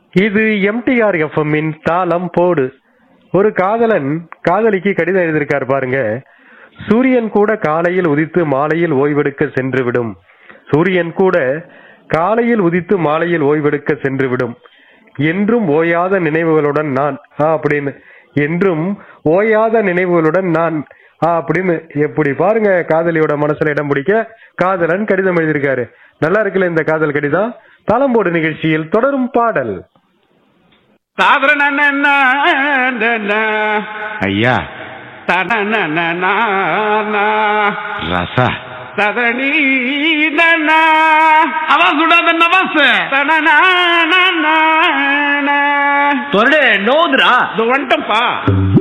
இது எம்டிஆர் எஃப்எம்மின் தாளம் போடு. ஒரு காதலன் காதலிக்கு கடிதம் எழுதியிருக்கார் பாருங்க. சூரியன் கூட காலையில் உதித்து மாலையில் ஓய்வெடுக்க சென்றுவிடும். சூரியன் கூட காலையில் உதித்து மாலையில் ஓய்வெடுக்க சென்றுவிடும். என்றும் ஓயாத நினைவுகளுடன் நான் அப்படின்னு, என்றும் ஓயாத நினைவுகளுடன் நான் அப்படின்னு. எப்படி பாருங்க, காதலியோட மனசுல இடம் பிடிக்க காதலன் கடிதம் எழுதியிருக்காரு. நல்லா இருக்குல்ல இந்த காதல் கடிதம். தாளம்போடு நிகழ்ச்சியில் தொடரும் பாடல். ஐயா ரசா நோதுரா வந்துட்டப்பா.